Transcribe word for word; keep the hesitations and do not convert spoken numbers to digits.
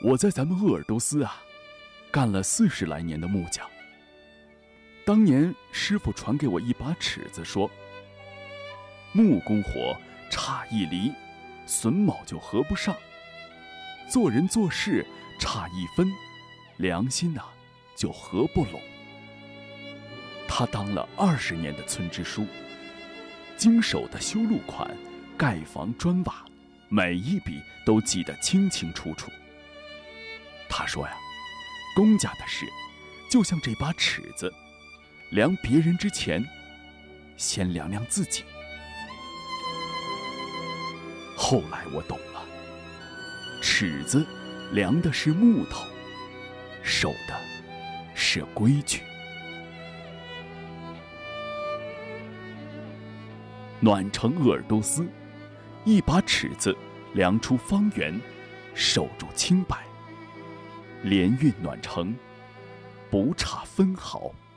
我在咱们鄂尔多斯啊，干了四十来年的木匠。当年师傅传给我一把尺子，说：木工活差一厘，榫卯就合不上；做人做事差一分，良心呐、啊、就合不拢。他当了二十年的村支书，经手的修路款、盖房砖瓦，每一笔都记得清清楚楚。他说呀，公家的事就像这把尺子，量别人之前，先量量自己。后来我懂了，尺子量的是木头，守的是规矩。暖城鄂尔多斯，一把尺子量出方圆，守住清白，连运暖城，不差分毫。